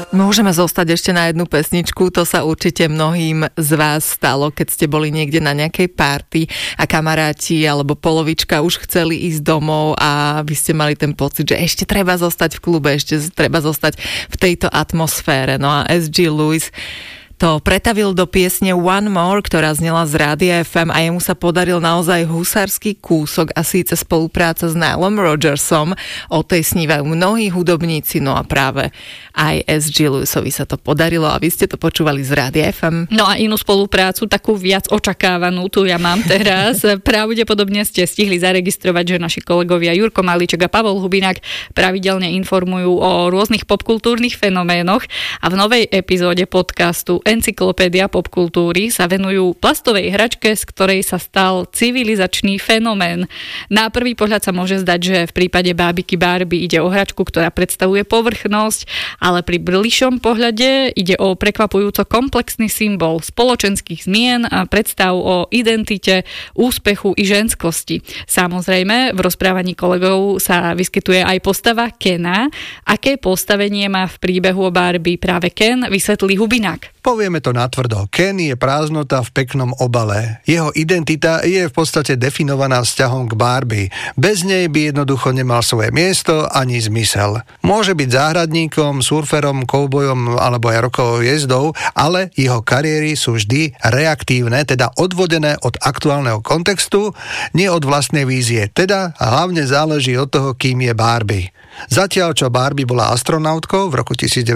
Môžeme zostať ešte na jednu pesničku, to sa určite mnohým z vás stalo, keď ste boli niekde na nejakej party a kamaráti alebo polovička už chceli ísť domov a vy ste mali ten pocit, že ešte treba zostať v klube, ešte treba zostať v tejto atmosfére. No a S.G. Lewis to pretavil do piesne One More, ktorá znela z Rádia FM a jemu sa podaril naozaj husársky kúsok a síce spolupráca s Nilom Rodgersom. O tej snívajú mnohí hudobníci, no a práve aj S.G. Lewisovi sa to podarilo a vy ste to počúvali z Rádia FM. No a inú spoluprácu, takú viac očakávanú, tu ja mám teraz. Pravdepodobne ste stihli zaregistrovať, že naši kolegovia Jurko Malíček a Pavol Hubinák pravidelne informujú o rôznych popkultúrnych fenoménoch a v novej epizóde podcastu Encyklopédia popkultúry sa venujú plastovej hračke, z ktorej sa stal civilizačný fenomén. Na prvý pohľad sa môže zdať, že v prípade bábiky Barbie ide o hračku, ktorá predstavuje povrchnosť, ale pri bližšom pohľade ide o prekvapujúco komplexný symbol spoločenských zmien a predstav o identite, úspechu i ženskosti. Samozrejme, v rozprávaní kolegov sa vyskytuje aj postava Kena. Aké postavenie má v príbehu o Barbie práve Ken, vysvetlí Hubinák. Povieme to natvrdo. Ken je prázdnota v peknom obale. Jeho identita je v podstate definovaná vzťahom k Barbie. Bez nej by jednoducho nemal svoje miesto ani zmysel. Môže byť záhradníkom, surferom, koubojom alebo aj rokovou jezdou, ale jeho kariéry sú vždy reaktívne, teda odvodené od aktuálneho kontextu, nie od vlastnej vízie. Teda hlavne záleží od toho, kým je Barbie. Zatiaľ, čo Barbie bola astronautkou v roku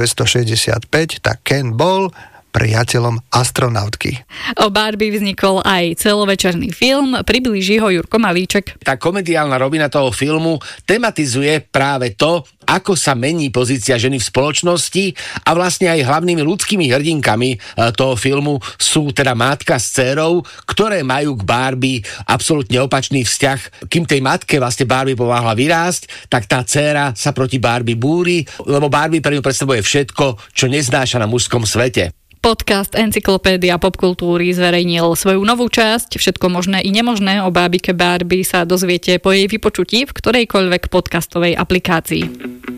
1965, tak Ken bol priateľom astronautky. O Barbie vznikol aj celovečerný film, priblíži ho Jurko Malíček. Tá komediálna rovina toho filmu tematizuje práve to, ako sa mení pozícia ženy v spoločnosti a vlastne aj hlavnými ľudskými hrdinkami toho filmu sú teda matka s dcérou, ktoré majú k Barbie absolútne opačný vzťah. Kým tej matke vlastne Barbie pomáhala vyrásť, tak tá dcéra sa proti Barbie búri, lebo Barbie pre ňu predstavuje všetko, čo neznáša na mužskom svete. Podcast Encyklopédia popkultúry zverejnil svoju novú časť. Všetko možné i nemožné o bábike Barbie sa dozviete po jej vypočutí v ktorejkoľvek podcastovej aplikácii.